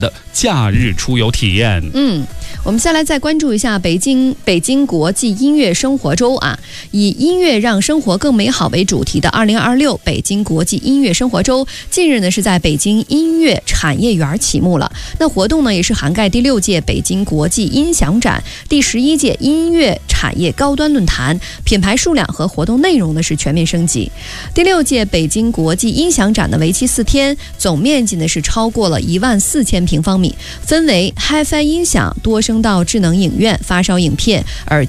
的假日出游体验。 我们下来再关注一下北京国际音乐生活周啊，以音乐让生活更美好为主题的2026北京国际音乐生活周，近日呢是在北京音乐产业园启幕了。那活动呢也是涵盖第6届北京国际音响展、第11届音乐产业高端论坛，品牌数量和活动内容呢是全面升级。第6届北京国际音响展呢为期4天，总面积呢是超过了14000平方米，分为 HiFi 音响、多声道智能影院、发烧影片、耳